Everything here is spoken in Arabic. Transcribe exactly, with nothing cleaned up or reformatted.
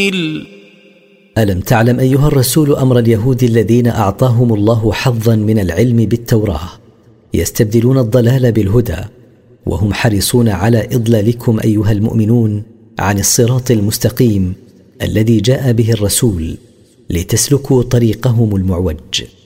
ألم تعلم أيها الرسول أمر اليهود الذين أعطاهم الله حظا من العلم بالتوراة يستبدلون الضلال بالهدى، وهم حريصون على إضلالكم أيها المؤمنون عن الصراط المستقيم الذي جاء به الرسول لتسلكوا طريقهم المعوج.